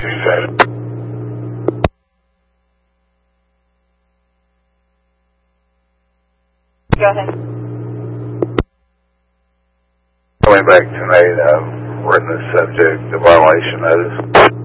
Go ahead. Coming back tonight, we're in the subject of violation notice.